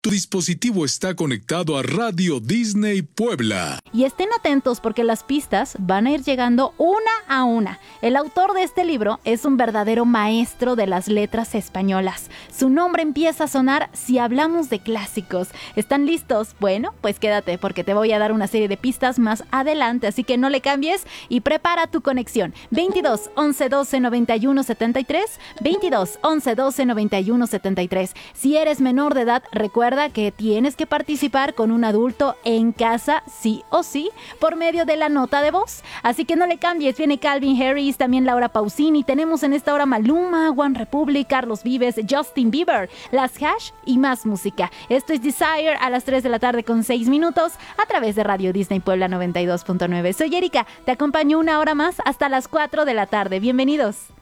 Tu dispositivo está conectado a Radio Disney Puebla. Y estén atentos porque las pistas van a ir llegando una a una. El autor de este libro es un verdadero maestro de las letras españolas. Su nombre empieza a sonar si hablamos de clásicos. ¿Están listos? Bueno, pues quédate porque te voy a dar una serie de pistas más adelante, así que no le cambies y prepara tu conexión. 22 11 12 91 73, 22 11 12 91 73. Si eres menor de edad, recuerda que tienes que participar con un adulto en casa, sí o sí, por medio de la nota de voz. Así que no le cambies, viene Calvin Harris, también Laura Pausini, tenemos en esta hora Maluma, One Republic, Carlos Vives, Justin Bieber, Las Hash y más música. Esto es Desire a las 3 de la tarde con 6 minutos a través de Radio Disney Puebla 92.9. Soy Erika, te acompaño una hora más hasta las 4 de la tarde. Bienvenidos.